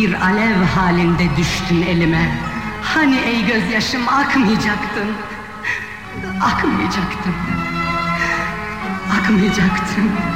Bir alev halinde düştün elime. Hani ey gözyaşım akmayacaktın. Akmayacaktın. Akmayacaktın.